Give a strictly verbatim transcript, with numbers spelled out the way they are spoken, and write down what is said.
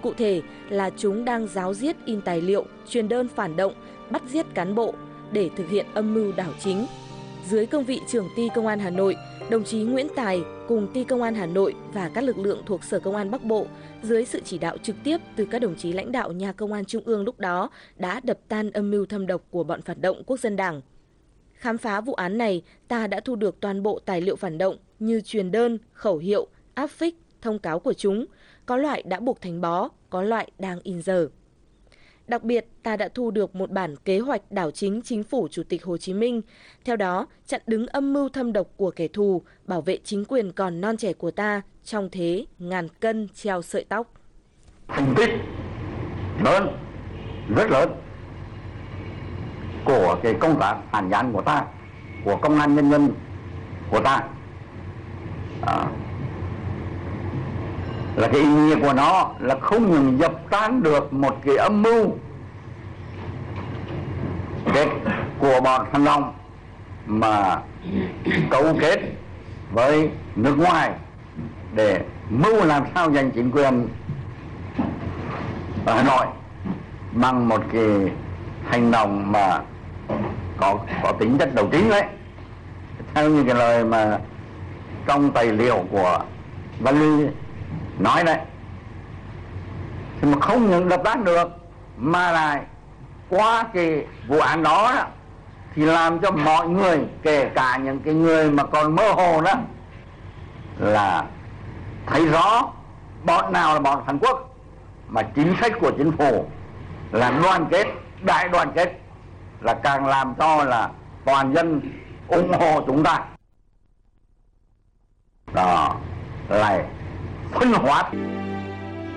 Cụ thể là chúng đang ráo riết in tài liệu, truyền đơn phản động, bắt giết cán bộ để thực hiện âm mưu đảo chính. Dưới cương vị trưởng ty Công an Hà Nội, đồng chí Nguyễn Tài cùng ty Công an Hà Nội và các lực lượng thuộc Sở Công an Bắc Bộ dưới sự chỉ đạo trực tiếp từ các đồng chí lãnh đạo nhà Công an Trung ương lúc đó đã đập tan âm mưu thâm độc của bọn phản động Quốc dân Đảng. Khám phá vụ án này, ta đã thu được toàn bộ tài liệu phản động như truyền đơn, khẩu hiệu, áp phích, thông cáo của chúng, có loại đã buộc thành bó, có loại đang in giờ. Đặc biệt, ta đã thu được một bản kế hoạch đảo chính chính phủ Chủ tịch Hồ Chí Minh, theo đó chặn đứng âm mưu thâm độc của kẻ thù, bảo vệ chính quyền còn non trẻ của ta trong thế ngàn cân treo sợi tóc. Thành tích lớn, rất lớn của cái công tác phản gián của ta, của công an nhân dân của ta, à, là cái ý nghĩa của nó là không ngừng dập tan được một cái âm mưu kết của bọn phản động mà cấu kết với nước ngoài để mưu làm sao giành chính quyền ở Hà Nội bằng một cái hành động mà có có tính chất đầu chính đấy, theo như cái lời mà trong tài liệu của Văn Ly nói đấy, thì mà không những đập tan được mà lại qua cái vụ án đó thì làm cho mọi người, kể cả những cái người mà còn mơ hồ đó, là thấy rõ bọn nào là bọn Hàn Quốc, mà chính sách của chính phủ là đoàn kết, đại đoàn kết, là càng làm cho là toàn dân ủng hộ chúng ta. Đó lại phân hóa.